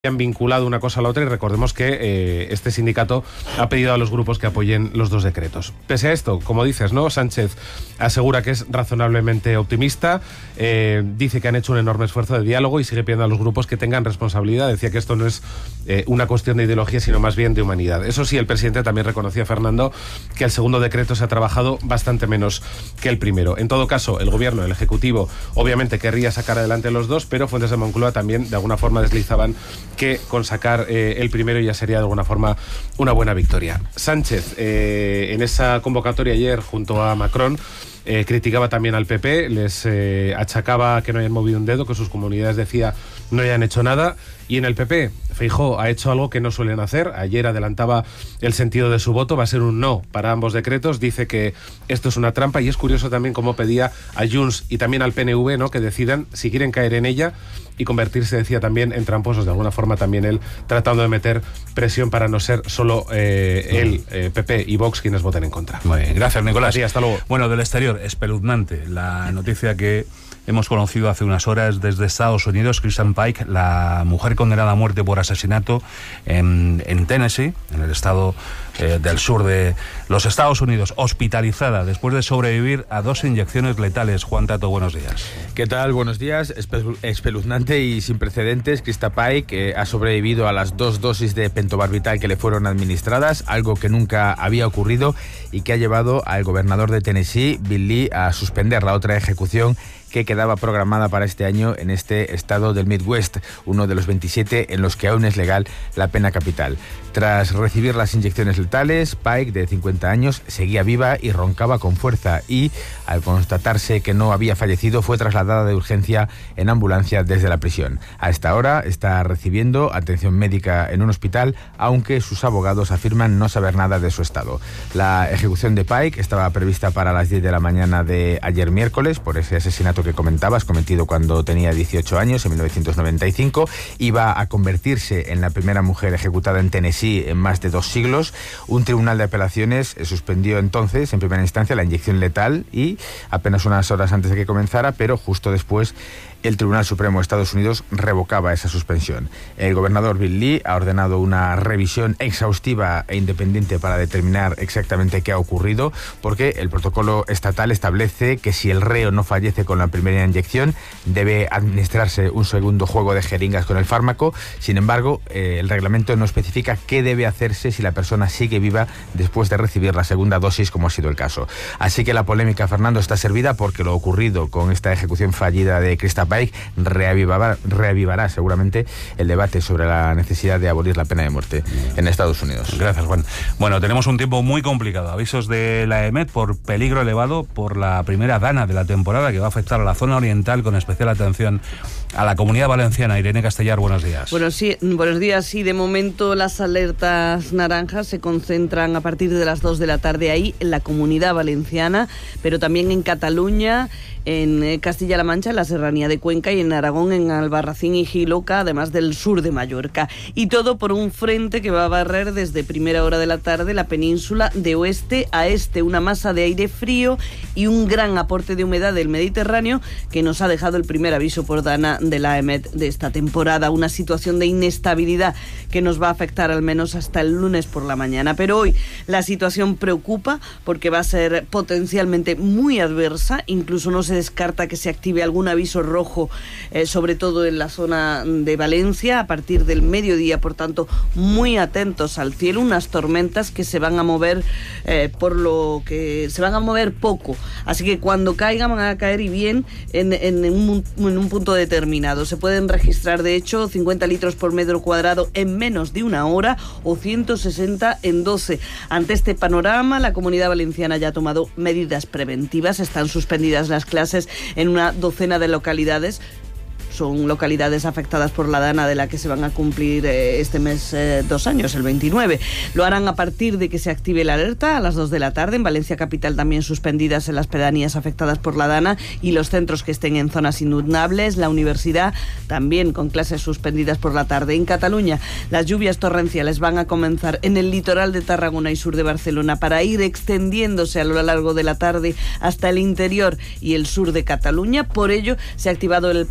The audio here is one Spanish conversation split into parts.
han vinculado una cosa a la otra y recordemos que este sindicato ha pedido a los grupos que apoyen los dos decretos. Pese a esto, como dices, ¿no? Sánchez asegura que es razonablemente optimista, dice que han hecho un enorme esfuerzo de diálogo y sigue pidiendo a los grupos que tengan responsabilidad. Decía que esto no es una cuestión de ideología, sino más bien de humanidad. Eso sí, el presidente también reconocía, Fernando, que el segundo decreto se ha trabajado bastante menos que el primero. En todo caso, el gobierno, el ejecutivo, obviamente querría sacar adelante los dos, pero fuentes de Moncloa también de alguna forma deslizaban que con sacar el primero ya sería de alguna forma una buena victoria. Sánchez, en esa convocatoria ayer junto a Macron, criticaba también al PP, les achacaba que no hayan movido un dedo, que sus comunidades, decía, no hayan hecho nada. Y en el PP, Feijóo ha hecho algo que no suelen hacer. Ayer adelantaba el sentido de su voto, va a ser un no para ambos decretos. Dice que esto es una trampa y es curioso también cómo pedía a Junts y también al PNV, ¿no?, que decidan si quieren caer en ella y convertirse, decía, también en tramposos. De alguna forma también él tratando de meter presión para no ser solo él, PP y Vox quienes voten en contra. Muy bien, gracias, Nicolás. Sí, hasta luego. Bueno, del exterior, espeluznante la noticia que hemos conocido hace unas horas desde Estados Unidos. Kristen Pike, la mujer condenada a muerte por asesinato en Tennessee, en el estado del sur de los Estados Unidos, hospitalizada después de sobrevivir a 2 inyecciones letales. Juan Tato, buenos días. ¿Qué tal? Buenos días. Espeluznante y sin precedentes. Kristen Pike ha sobrevivido a las 2 dosis de pentobarbital que le fueron administradas, algo que nunca había ocurrido y que ha llevado al gobernador de Tennessee, Bill Lee, a suspender la otra ejecución que quedaba programada para este año en este estado del Midwest, uno de los 27 en los que aún es legal la pena capital. Tras recibir las inyecciones letales, Pike, de 50 años, seguía viva y roncaba con fuerza y, al constatarse que no había fallecido, fue trasladada de urgencia en ambulancia desde la prisión. A esta hora está recibiendo atención médica en un hospital, aunque sus abogados afirman no saber nada de su estado. La ejecución de Pike estaba prevista para las 10 de la mañana de ayer miércoles por ese asesinato que comentabas, cometido cuando tenía 18 años, en 1995. Iba a convertirse en la primera mujer ejecutada en Tennessee en más de 2 siglos. Un tribunal de apelaciones suspendió entonces, en primera instancia, la inyección letal y apenas unas horas antes de que comenzara, pero justo después el Tribunal Supremo de Estados Unidos revocaba esa suspensión. El gobernador Bill Lee ha ordenado una revisión exhaustiva e independiente para determinar exactamente qué ha ocurrido, porque el protocolo estatal establece que si el reo no fallece con la primera inyección, debe administrarse un segundo juego de jeringas con el fármaco. Sin embargo, el reglamento no especifica qué debe hacerse si la persona sigue viva después de recibir la segunda dosis, como ha sido el caso. Así que la polémica, Fernando, está servida porque lo ocurrido con esta ejecución fallida de Kristen Pike reavivará seguramente el debate sobre la necesidad de abolir la pena de muerte en Estados Unidos. Gracias, Juan. Bueno, tenemos un tiempo muy complicado. Avisos de la EMET por peligro elevado por la primera dana de la temporada que va a afectar a la zona oriental, con especial atención a la Comunidad Valenciana. Irene Castellar, buenos días. Bueno, sí, buenos días. Sí, de momento las alertas naranjas se concentran a partir de las 2 de la tarde ahí en la Comunidad Valenciana, pero también en Cataluña, en Castilla-La Mancha, en la Serranía de Cuenca, y en Aragón, en Albarracín y Jiloca, además del sur de Mallorca. Y todo por un frente que va a barrer desde primera hora de la tarde la península de oeste a este. Una masa de aire frío y un gran aporte de humedad del Mediterráneo que nos ha dejado el primer aviso por dana de la EMET de esta temporada. Una situación de inestabilidad que nos va a afectar al menos hasta el lunes por la mañana. Pero hoy la situación preocupa porque va a ser potencialmente muy adversa. Incluso no se descarta que se active algún aviso rojo, sobre todo en la zona de Valencia, a partir del mediodía. Por tanto, muy atentos al cielo. Unas tormentas que se van a mover, por lo que se van a mover poco. Así que cuando caigan, van a caer y bien en un punto determinado. Se pueden registrar, de hecho, 50 litros por metro cuadrado en menos de una hora o 160 en 12. Ante este panorama, la Comunidad Valenciana ya ha tomado medidas preventivas. Están suspendidas las clases en una docena de localidades. Son localidades afectadas por la dana de la que se van a cumplir este mes 2 años, el 29. Lo harán a partir de que se active la alerta a las 2 de la tarde. En Valencia Capital también suspendidas en las pedanías afectadas por la dana y los centros que estén en zonas inundables. La universidad también con clases suspendidas por la tarde. En Cataluña, las lluvias torrenciales van a comenzar en el litoral de Tarragona y sur de Barcelona para ir extendiéndose a lo largo de la tarde hasta el interior y el sur de Cataluña. Por ello, se ha activado el plan inundables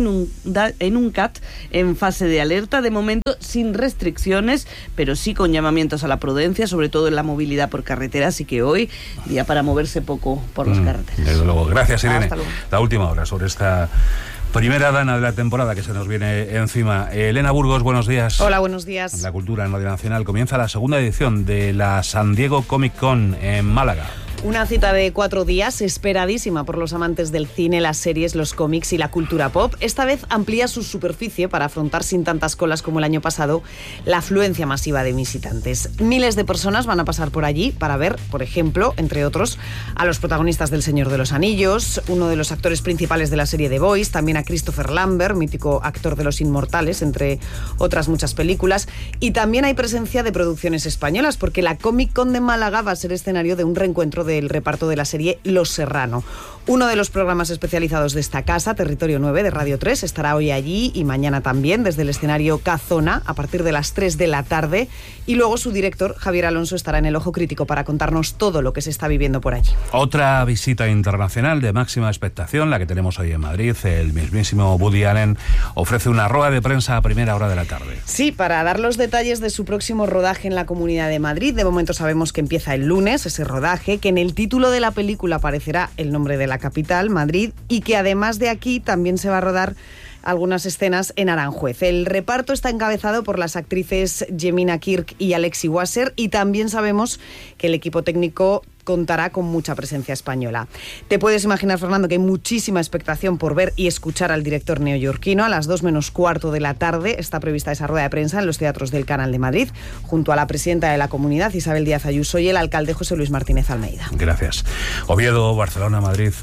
Inuncat en fase de alerta, de momento sin restricciones, pero sí con llamamientos a la prudencia, sobre todo en la movilidad por carretera, así que hoy día para moverse poco por las carreteras. Desde luego. Gracias, Irene. Hasta luego. La última hora sobre esta primera dana de la temporada que se nos viene encima. Elena Burgos, buenos días. Hola, buenos días. La cultura en Radio Nacional. Comienza la segunda edición de la San Diego Comic Con en Málaga. Una cita de 4 días esperadísima por los amantes del cine, las series, los cómics y la cultura pop. Esta vez amplía su superficie para afrontar sin tantas colas como el año pasado la afluencia masiva de visitantes. Miles de personas van a pasar por allí para ver, por ejemplo, entre otros, a los protagonistas del Señor de los Anillos, uno de los actores principales de la serie The Boys, también a Christopher Lambert, mítico actor de Los Inmortales, entre otras muchas películas. Y también hay presencia de producciones españolas, porque la Comic Con de Málaga va a ser escenario de un reencuentro del reparto de la serie Los Serrano. Uno de los programas especializados de esta casa, Territorio 9 de Radio 3, estará hoy allí y mañana también desde el escenario Cazona a partir de las 3 de la tarde, y luego su director, Javier Alonso, estará en el Ojo Crítico para contarnos todo lo que se está viviendo por allí. Otra visita internacional de máxima expectación, la que tenemos hoy en Madrid. El mismísimo Woody Allen ofrece una rueda de prensa a primera hora de la tarde. Sí, para dar los detalles de su próximo rodaje en la Comunidad de Madrid. De momento sabemos que empieza el lunes ese rodaje, que en el título de la película aparecerá el nombre de la capital, Madrid, y que además de aquí también se va a rodar algunas escenas en Aranjuez. El reparto está encabezado por las actrices Jemina Kirk y Alexi Wasser, y también sabemos que el equipo técnico contará con mucha presencia española. Te puedes imaginar, Fernando, que hay muchísima expectación por ver y escuchar al director neoyorquino. A las 2 menos cuarto de la tarde está prevista esa rueda de prensa en los teatros del Canal de Madrid, junto a la presidenta de la comunidad, Isabel Díaz Ayuso, y el alcalde José Luis Martínez Almeida. Gracias. Oviedo, Barcelona, Madrid.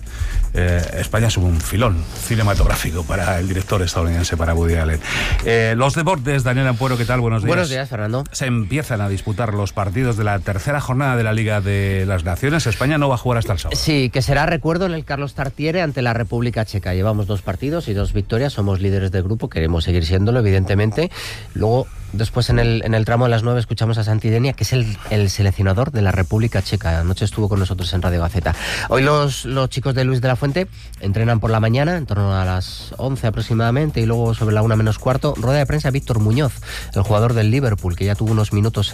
España es un filón cinematográfico para el director estadounidense, para Woody Allen. Los deportes, Daniel Ampuero, ¿qué tal? Buenos días. Buenos días, Fernando. Se empiezan a disputar los partidos de la tercera jornada de la Liga de las Naciones. España no va a jugar hasta el sábado. Sí, que será, recuerdo, en el Carlos Tartiere ante la República Checa. Llevamos 2 partidos y 2 victorias, somos líderes del grupo, queremos seguir siéndolo, evidentemente. Luego, después en el tramo de las 9 escuchamos a Santi Denia, que es el seleccionador de la República Checa. Anoche estuvo con nosotros en Radio Gaceta. Hoy los chicos de Luis de la Fuente entrenan por la mañana, en torno a las 11 aproximadamente, y luego sobre la 1 menos cuarto, rueda de prensa Víctor Muñoz, el jugador del Liverpool, que ya tuvo unos minutos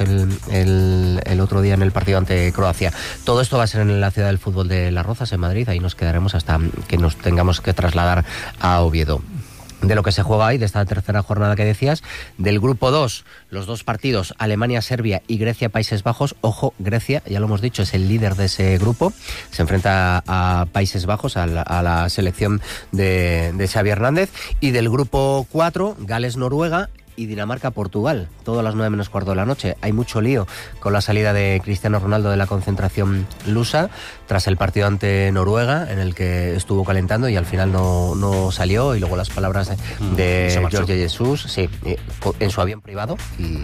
el otro día en el partido ante Croacia. Todo esto va a ser en la ciudad del fútbol de Las Rozas, en Madrid. Ahí nos quedaremos hasta que nos tengamos que trasladar a Oviedo. De lo que se juega hoy, de esta tercera jornada que decías, del grupo 2, los 2 partidos, Alemania, Serbia y Grecia, Países Bajos. Ojo, Grecia, ya lo hemos dicho, es el líder de ese grupo, se enfrenta a Países Bajos, a la selección de Xavi Hernández. Y del grupo 4, Gales, Noruega y Dinamarca-Portugal, todo a las 9 menos cuarto de la noche. Hay mucho lío con la salida de Cristiano Ronaldo de la concentración lusa tras el partido ante Noruega, en el que estuvo calentando y al final no salió, y luego las palabras de Jorge Jesús, sí, en su avión privado,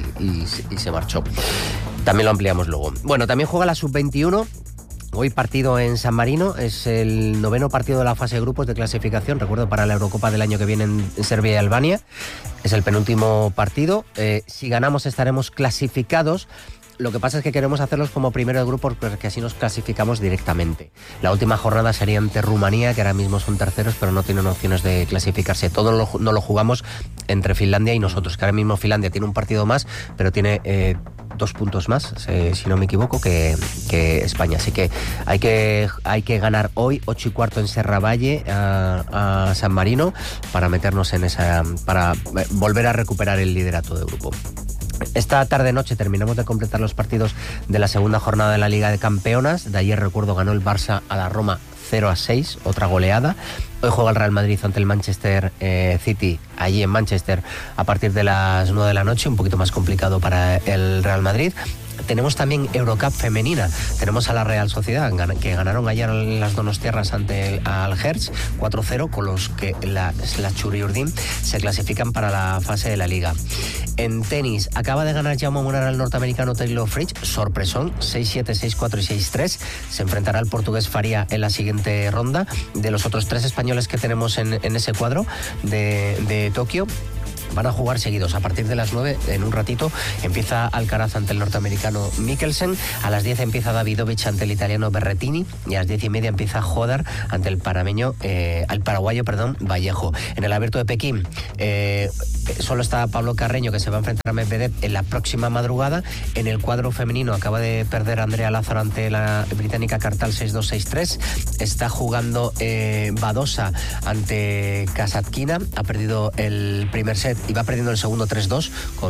y se marchó. También lo ampliamos luego. Bueno, también juega la Sub-21. Hoy partido en San Marino, es el 9º partido de la fase de grupos de clasificación, recuerdo, para la Eurocopa del año que viene en Serbia y Albania. Es el penúltimo partido. Si ganamos estaremos clasificados. Lo que pasa es que queremos hacerlos como primero de grupo, porque así nos clasificamos directamente. La última jornada sería ante Rumanía, que ahora mismo son terceros, pero no tienen opciones de clasificarse. Todo no lo jugamos entre Finlandia y nosotros, que ahora mismo Finlandia tiene un partido más, pero tiene 2 puntos más, si no me equivoco, que España. Así que hay que ganar hoy 8 y cuarto en Serravalle a San Marino para meternos para volver a recuperar el liderato de grupo. Esta tarde-noche terminamos de completar los partidos de la segunda jornada de la Liga de Campeonas. De ayer, recuerdo, ganó el Barça a la Roma 0-6, otra goleada. Hoy juega el Real Madrid ante el Manchester City, allí en Manchester, a partir de las 9 de la noche, un poquito más complicado para el Real Madrid. Tenemos también Eurocup femenina. Tenemos a la Real Sociedad, que ganaron ayer las Donostiarras ante al Hertz 4-0, con los que las Churiurdin se clasifican para la fase de la Liga. En tenis, acaba de ganar Jaume Munar al norteamericano Taylor Fritz, sorpresón, 6-7, 6-4 y 6-3. Se enfrentará al portugués Faria en la siguiente ronda. De los otros 3 españoles que tenemos en ese cuadro de Tokio, van a jugar seguidos. A partir de las 9, en un ratito, empieza Alcaraz ante el norteamericano Mikkelsen, a las 10 empieza Davidovich ante el italiano Berrettini y a las 10:30 empieza Hodar ante el paraguayo Vallejo. En el Abierto de Pekín solo está Pablo Carreño, que se va a enfrentar a Medvedev en la próxima madrugada. En el cuadro femenino acaba de perder Andrea Lázaro ante la británica Kartal 6-2, 6-3. Está jugando Badosa ante Kasatkina, ha perdido el primer set y va perdiendo el segundo 3-2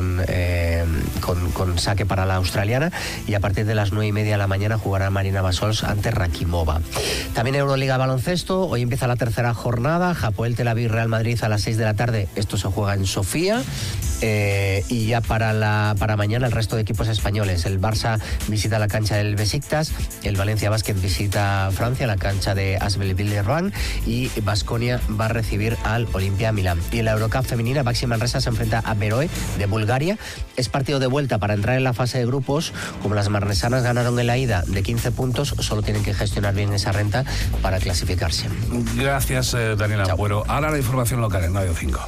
con saque para la australiana, y a partir de las 9:30 de la mañana jugará Marina Basols ante Rakimova. También Euroliga baloncesto, hoy empieza la tercera jornada, Hapoel Tel Aviv Real Madrid a las 6 de la tarde, esto se juega en Sofía. Y ya para mañana el resto de equipos españoles. El Barça visita la cancha del Besiktas, el Valencia Basket visita Francia, la cancha de Asbel Villeurbanne, y Baskonia va a recibir al Olimpia Milán. Y en la Eurocup femenina, Baxi Manresa se enfrenta a Beroe de Bulgaria. Es partido de vuelta para entrar en la fase de grupos. Como las marnesanas ganaron en la ida de 15 puntos, solo tienen que gestionar bien esa renta para clasificarse. Gracias, Daniel Ampuero. Ahora la información local en Radio 5.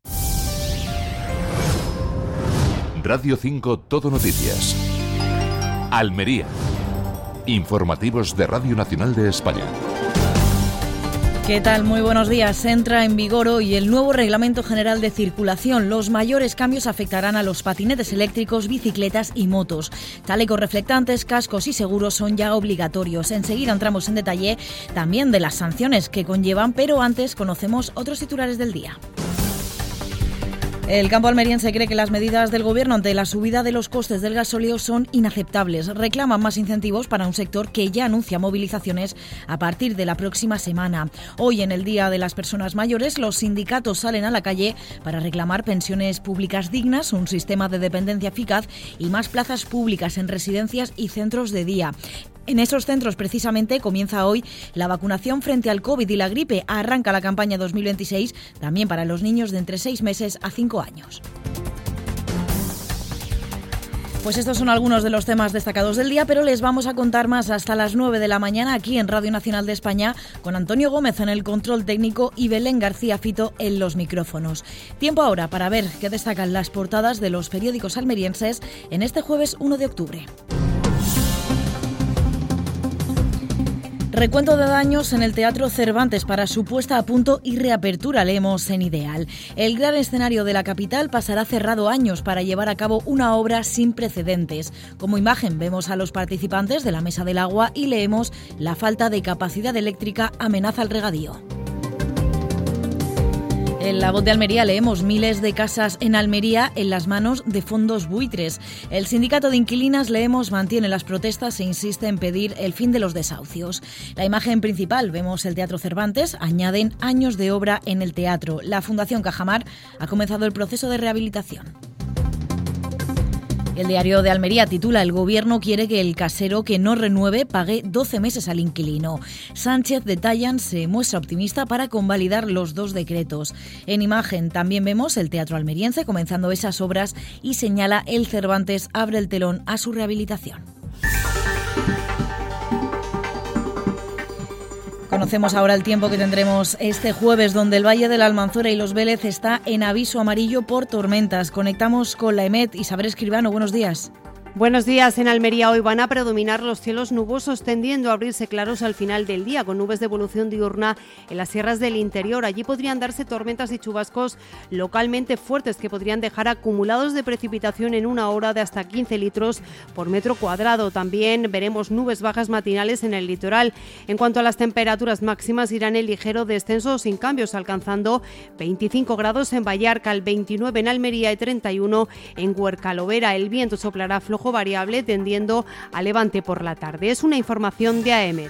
Radio 5 Todo Noticias. Almería. Informativos de Radio Nacional de España. ¿Qué tal? Muy buenos días. Entra en vigor hoy el nuevo Reglamento General de Circulación. Los mayores cambios afectarán a los patinetes eléctricos, bicicletas y motos. Chalecos reflectantes, cascos y seguros son ya obligatorios. Enseguida entramos en detalle también de las sanciones que conllevan, pero antes conocemos otros titulares del día. El campo almeriense cree que las medidas del Gobierno ante la subida de los costes del gasóleo son inaceptables. Reclaman más incentivos para un sector que ya anuncia movilizaciones a partir de la próxima semana. Hoy, en el Día de las Personas Mayores, los sindicatos salen a la calle para reclamar pensiones públicas dignas, un sistema de dependencia eficaz y más plazas públicas en residencias y centros de día. En esos centros, precisamente, comienza hoy la vacunación frente al COVID y la gripe. Arranca la campaña 2026 también para los niños de entre 6 meses a 5 años. Pues estos son algunos de los temas destacados del día, pero les vamos a contar más hasta las 9 de la mañana aquí en Radio Nacional de España, con Antonio Gómez en el control técnico y Belén García Fito en los micrófonos. Tiempo ahora para ver qué destacan las portadas de los periódicos almerienses en este jueves 1 de octubre. Recuento de daños en el Teatro Cervantes para su puesta a punto y reapertura, leemos en Ideal. El gran escenario de la capital pasará cerrado años para llevar a cabo una obra sin precedentes. Como imagen vemos a los participantes de la Mesa del Agua y leemos: la falta de capacidad eléctrica amenaza el regadío. En La Voz de Almería leemos: miles de casas en Almería en las manos de fondos buitres. El sindicato de inquilinas, leemos, mantiene las protestas e insiste en pedir el fin de los desahucios. La imagen principal vemos el Teatro Cervantes, añaden años de obra en el teatro. La Fundación Cajamar ha comenzado el proceso de rehabilitación. El Diario de Almería titula: el Gobierno quiere que el casero que no renueve pague 12 meses al inquilino. Sánchez de Tallan se muestra optimista para convalidar los 2 decretos. En imagen también vemos el Teatro Almeriense comenzando esas obras y señala: el Cervantes abre el telón a su rehabilitación. Conocemos ahora el tiempo que tendremos este jueves, donde el Valle de la Almanzora y Los Vélez está en aviso amarillo por tormentas. Conectamos con la EMET. Isabel Escribano, buenos días. Buenos días. En Almería hoy van a predominar los cielos nubosos, tendiendo a abrirse claros al final del día, con nubes de evolución diurna en las sierras del interior. Allí podrían darse tormentas y chubascos localmente fuertes que podrían dejar acumulados de precipitación en una hora de hasta 15 litros por metro cuadrado. También veremos nubes bajas matinales en el litoral. En cuanto a las temperaturas máximas, irán en ligero descenso sin cambios, alcanzando 25 grados en Vallarca, 29 en Almería y 31 en Huercalovera. El viento soplará flojo variable, tendiendo a levante por la tarde. Es una información de AEMET.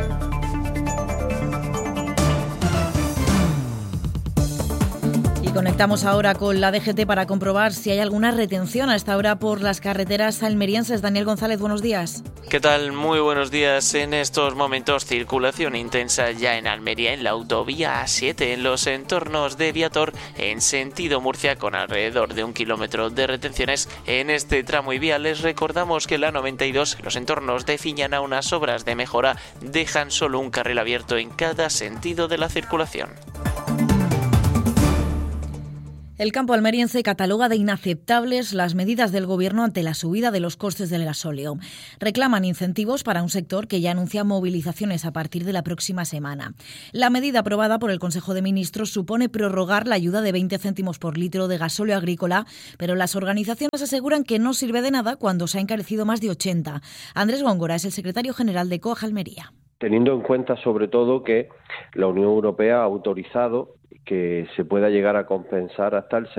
Y conectamos ahora con la DGT para comprobar si hay alguna retención a esta hora por las carreteras almerienses. Daniel González, buenos días. ¿Qué tal? Muy buenos días. En estos momentos circulación intensa ya en Almería, en la autovía A7, en los entornos de Viator, en sentido Murcia, con alrededor de 1 kilómetro de retenciones en este tramo y vía. Les recordamos que la 92, en los entornos de Fiñana, unas obras de mejora dejan solo un carril abierto en cada sentido de la circulación. El campo almeriense cataloga de inaceptables las medidas del Gobierno ante la subida de los costes del gasóleo. Reclaman incentivos para un sector que ya anuncia movilizaciones a partir de la próxima semana. La medida aprobada por el Consejo de Ministros supone prorrogar la ayuda de 20 céntimos por litro de gasóleo agrícola, pero las organizaciones aseguran que no sirve de nada cuando se ha encarecido más de 80. Andrés Góngora es el secretario general de COAG Almería. Teniendo en cuenta sobre todo que la Unión Europea ha autorizado que se pueda llegar a compensar hasta el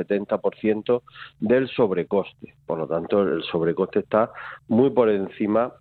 70% del sobrecoste. Por lo tanto, el sobrecoste está muy por encima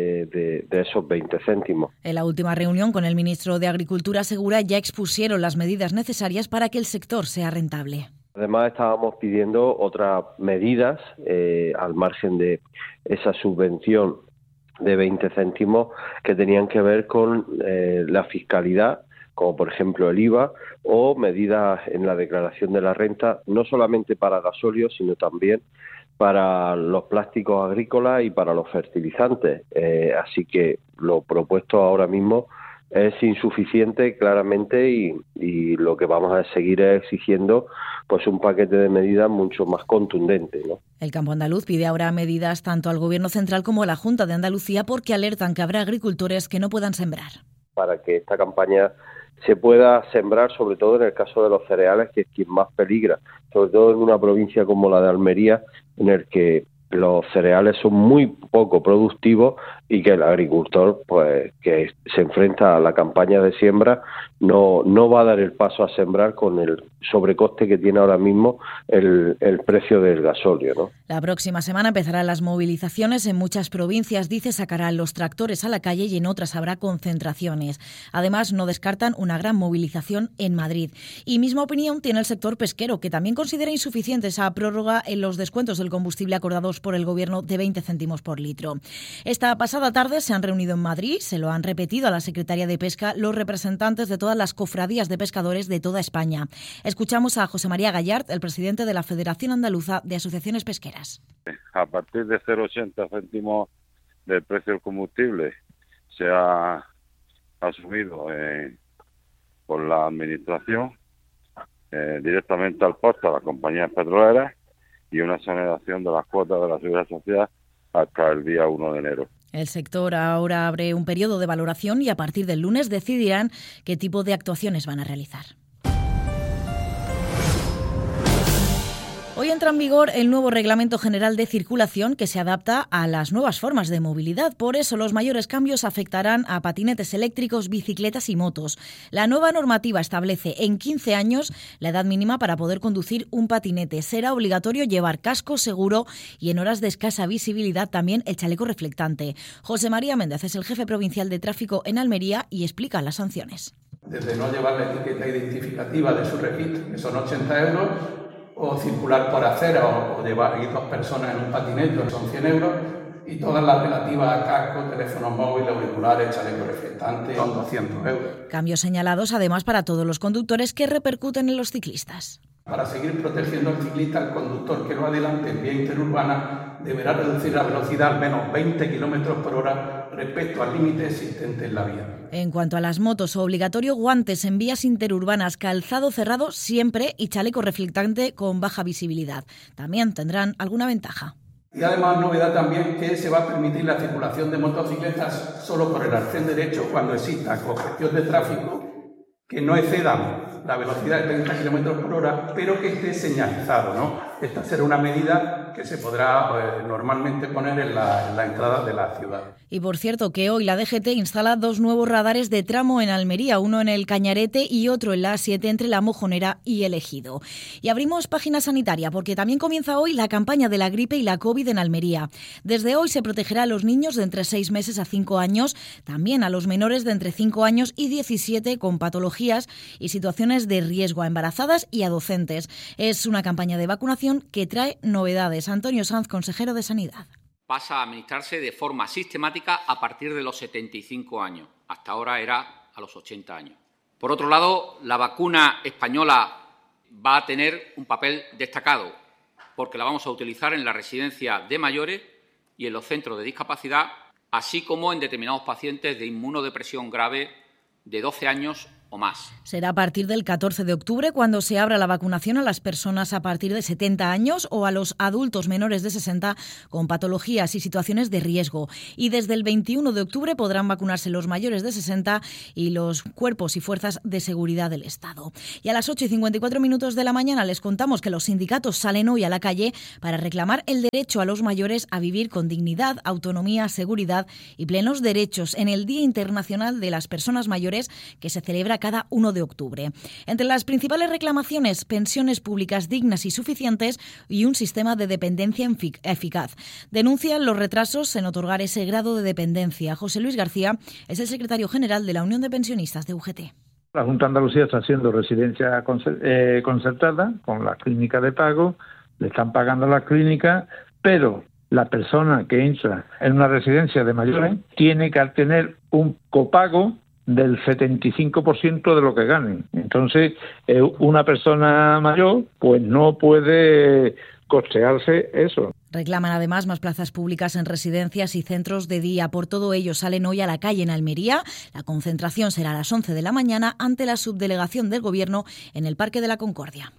de esos 20 céntimos. En la última reunión con el ministro de Agricultura, Segura, ya expusieron las medidas necesarias para que el sector sea rentable. Además, estábamos pidiendo otras medidas al margen de esa subvención de 20 céntimos que tenían que ver con la fiscalidad, como por ejemplo el IVA, o medidas en la declaración de la renta, no solamente para gasóleo, sino también para los plásticos agrícolas y para los fertilizantes. Así que lo propuesto ahora mismo es insuficiente claramente y lo que vamos a seguir es exigiendo pues un paquete de medidas mucho más contundente, ¿no? El campo andaluz pide ahora medidas tanto al Gobierno central como a la Junta de Andalucía porque alertan que habrá agricultores que no puedan sembrar. Para que esta campaña se pueda sembrar, sobre todo en el caso de los cereales, que es quien más peligra, sobre todo en una provincia como la de Almería, en el que los cereales son muy poco productivos y que el agricultor, pues, que se enfrenta a la campaña de siembra, no va a dar el paso a sembrar con el sobrecoste que tiene ahora mismo el precio del gasóleo, ¿no? La próxima semana empezarán las movilizaciones. En muchas provincias, dice, sacarán los tractores a la calle y en otras habrá concentraciones. Además, no descartan una gran movilización en Madrid. Y misma opinión tiene el sector pesquero, que también considera insuficiente esa prórroga en los descuentos del combustible acordados por el Gobierno de 20 céntimos por litro. Esta pasada tarde se han reunido en Madrid, se lo han repetido a la Secretaría de Pesca los representantes de todas las cofradías de pescadores de toda España. Escuchamos a José María Gallart, el presidente de la Federación Andaluza de Asociaciones Pesqueras. A partir de 0,80 céntimos del precio del combustible se ha asumido por la Administración directamente al puerto a las compañías petroleras y una exoneración de las cuotas de la Seguridad Social hasta el día 1 de enero. El sector ahora abre un periodo de valoración y a partir del lunes decidirán qué tipo de actuaciones van a realizar. Hoy entra en vigor el nuevo Reglamento General de Circulación que se adapta a las nuevas formas de movilidad. Por eso los mayores cambios afectarán a patinetes eléctricos, bicicletas y motos. La nueva normativa establece en 15 años la edad mínima para poder conducir un patinete. Será obligatorio llevar casco seguro y en horas de escasa visibilidad también el chaleco reflectante. José María Méndez es el jefe provincial de tráfico en Almería y explica las sanciones. Desde no llevar la etiqueta identificativa de su registro, que son 80 euros, o circular por acera o llevar ir 2 personas en un patinete, son 100 euros, y todas las relativas a casco, teléfonos móviles, auriculares, chaleco reflectante, son 200 euros. Cambios señalados además para todos los conductores que repercuten en los ciclistas. Para seguir protegiendo al ciclista, el conductor que lo adelante en vía interurbana deberá reducir la velocidad al menos 20 km por hora respecto al límite existente en la vía. En cuanto a las motos, obligatorio guantes en vías interurbanas, calzado cerrado siempre y chaleco reflectante con baja visibilidad. También tendrán alguna ventaja. Y además, novedad también que se va a permitir la circulación de motocicletas solo por el arcén derecho cuando exista congestión de tráfico que no excedan la velocidad de 30 km por hora, pero que esté señalizado, ¿no? Esta será una medida que se podrá normalmente poner en la entrada de la ciudad. Y por cierto que hoy la DGT instala 2 nuevos radares de tramo en Almería, uno en el Cañarete y otro en la A7 entre La Mojonera y El Ejido. Y abrimos página sanitaria porque también comienza hoy la campaña de la gripe y la COVID en Almería. Desde hoy se protegerá a los niños de entre 6 meses a 5 años, también a los menores de entre 5 años y 17 con patologías y situaciones de riesgo, a embarazadas y a docentes. Es una campaña de vacunación que trae novedades. Antonio Sanz, consejero de Sanidad. Pasa a administrarse de forma sistemática a partir de los 75 años. Hasta ahora era a los 80 años. Por otro lado, la vacuna española va a tener un papel destacado porque la vamos a utilizar en la residencia de mayores y en los centros de discapacidad, así como en determinados pacientes de inmunodepresión grave de 12 años o más. Será a partir del 14 de octubre cuando se abra la vacunación a las personas a partir de 70 años o a los adultos menores de 60 con patologías y situaciones de riesgo. Y desde el 21 de octubre podrán vacunarse los mayores de 60 y los cuerpos y fuerzas de seguridad del Estado. Y a las 8:54 de la mañana les contamos que los sindicatos salen hoy a la calle para reclamar el derecho a los mayores a vivir con dignidad, autonomía, seguridad y plenos derechos en el Día Internacional de las Personas Mayores que se celebra cada 1 de octubre. Entre las principales reclamaciones, pensiones públicas dignas y suficientes y un sistema de dependencia eficaz. Denuncian los retrasos en otorgar ese grado de dependencia. José Luis García es el secretario general de la Unión de Pensionistas de UGT. La Junta de Andalucía está haciendo residencia concertada con la clínica de pago, le están pagando la clínica, pero la persona que entra en una residencia de mayores tiene que tener un copago del 75% de lo que ganen. Entonces, una persona mayor pues no puede costearse eso. Reclaman además más plazas públicas en residencias y centros de día. Por todo ello, salen hoy a la calle en Almería. La concentración será a las 11 de la mañana ante la subdelegación del Gobierno en el Parque de la Concordia.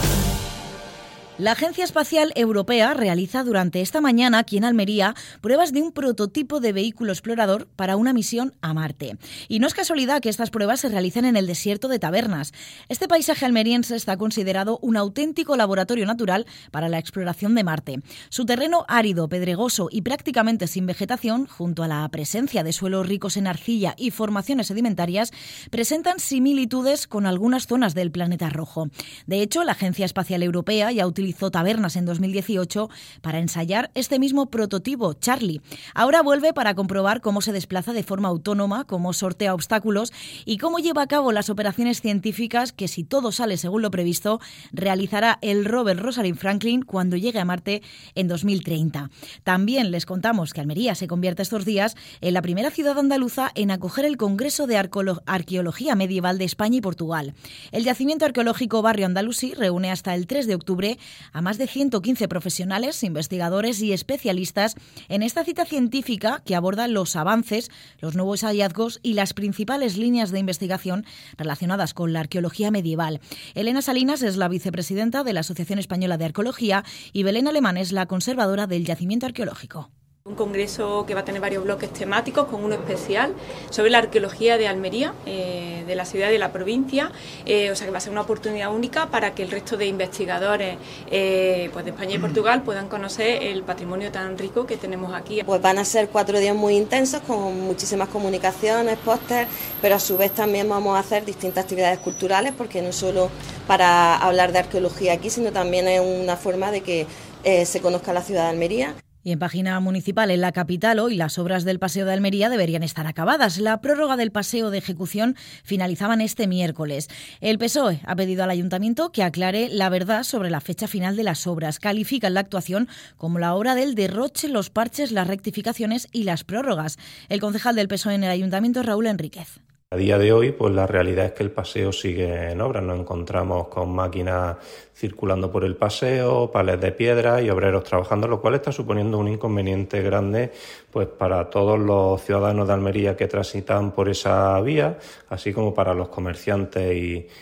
La Agencia Espacial Europea realiza durante esta mañana aquí en Almería pruebas de un prototipo de vehículo explorador para una misión a Marte. Y no es casualidad que estas pruebas se realicen en el desierto de Tabernas. Este paisaje almeriense está considerado un auténtico laboratorio natural para la exploración de Marte. Su terreno árido, pedregoso y prácticamente sin vegetación, junto a la presencia de suelos ricos en arcilla y formaciones sedimentarias, presentan similitudes con algunas zonas del planeta rojo. De hecho, la Agencia Espacial Europea ya utilizó Tabernas en 2018 para ensayar este mismo prototipo, Charlie. Ahora vuelve para comprobar cómo se desplaza de forma autónoma, cómo sortea obstáculos y cómo lleva a cabo las operaciones científicas que, si todo sale según lo previsto, realizará el rover Rosalind Franklin cuando llegue a Marte en 2030. También les contamos que Almería se convierte estos días en la primera ciudad andaluza en acoger el Congreso de Arqueología Medieval de España y Portugal. El yacimiento arqueológico Barrio Andalusí reúne hasta el 3 de octubre a más de 115 profesionales, investigadores y especialistas en esta cita científica que aborda los avances, los nuevos hallazgos y las principales líneas de investigación relacionadas con la arqueología medieval. Elena Salinas es la vicepresidenta de la Asociación Española de Arqueología y Belén Alemán es la conservadora del yacimiento arqueológico. Un congreso que va a tener varios bloques temáticos, con uno especial sobre la arqueología de Almería, de la ciudad y de la provincia, o sea que va a ser una oportunidad única para que el resto de investigadores pues de España y Portugal puedan conocer el patrimonio tan rico que tenemos aquí. Pues van a ser 4 días muy intensos con muchísimas comunicaciones, póster, pero a su vez también vamos a hacer distintas actividades culturales, porque no solo para hablar de arqueología aquí, sino también es una forma de que se conozca la ciudad de Almería. Y en página municipal, en la capital, hoy las obras del Paseo de Almería deberían estar acabadas. La prórroga del paseo de ejecución finalizaban este miércoles. El PSOE ha pedido al Ayuntamiento que aclare la verdad sobre la fecha final de las obras. Califican la actuación como la hora del derroche, los parches, las rectificaciones y las prórrogas. El concejal del PSOE en el Ayuntamiento es Raúl Enríquez. A día de hoy, pues la realidad es que el paseo sigue en obra. Nos encontramos con máquinas circulando por el paseo, palés de piedra y obreros trabajando, lo cual está suponiendo un inconveniente grande pues para todos los ciudadanos de Almería que transitan por esa vía, así como para los comerciantes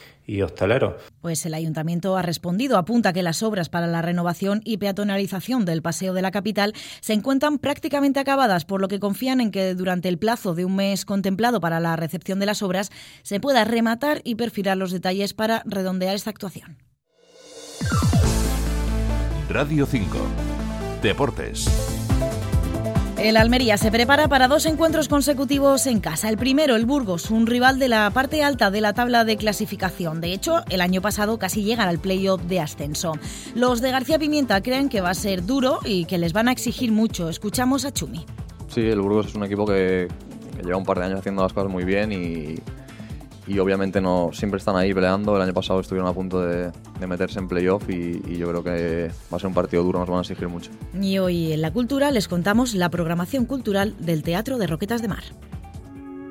y hosteleros. Pues el Ayuntamiento ha respondido, apunta que las obras para la renovación y peatonalización del paseo de la capital se encuentran prácticamente acabadas, por lo que confían en que durante el plazo de un mes contemplado para la recepción de las obras se pueda rematar y perfilar los detalles para redondear esta actuación. Radio 5. Deportes. El Almería se prepara para 2 encuentros consecutivos en casa. El primero, el Burgos, un rival de la parte alta de la tabla de clasificación. De hecho, el año pasado casi llegan al play-off de ascenso. Los de García Pimienta creen que va a ser duro y que les van a exigir mucho. Escuchamos a Chumi. Sí, el Burgos es un equipo que lleva un par de años haciendo las cosas muy bien y obviamente no siempre están ahí peleando. El año pasado estuvieron a punto de meterse en playoff y yo creo que va a ser un partido duro, nos van a exigir mucho. Y hoy en La Cultura les contamos la programación cultural del Teatro de Roquetas de Mar.